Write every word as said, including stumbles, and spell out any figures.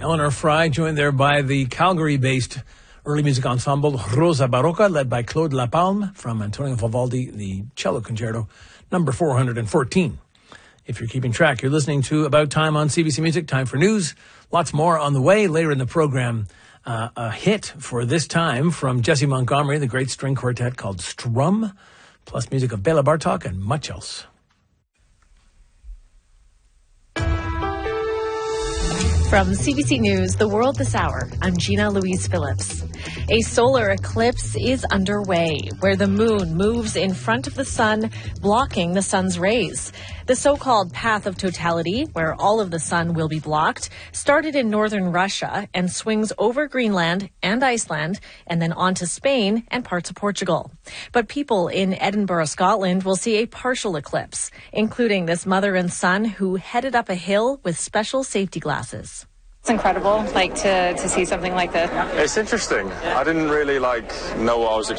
Eleanor Fry, joined there by the Calgary-based early music ensemble Rosa Barocca, led by Claude Lapalme, from Antonio Vivaldi, the cello concerto number four hundred fourteen. If you're keeping track, you're listening to About Time on C B C Music. Time for news. Lots more on the way. Later in the program, uh, a hit for this time from Jesse Montgomery, the great string quartet called Strum, plus music of Bela Bartok and much else. From C B C News, The World This Hour, I'm Gina Louise Phillips. A solar eclipse is underway, where the moon moves in front of the sun, blocking the sun's rays. The so-called path of totality, where all of the sun will be blocked, started in northern Russia and swings over Greenland and Iceland, and then onto Spain and parts of Portugal. But people in Edinburgh, Scotland, will see a partial eclipse, including this mother and son who headed up a hill with special safety glasses. It's incredible, like, to, to see something like this. It's interesting. I didn't really, like, know what I was expecting.